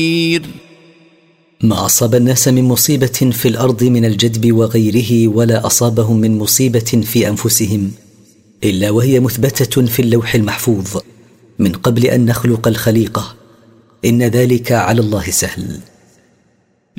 ما أصاب الناس من مصيبة في الأرض من الجدب وغيره ولا أصابهم من مصيبة في أنفسهم إلا وهي مثبتة في اللوح المحفوظ من قبل أن نخلق الخليقة. إن ذلك على الله سهل.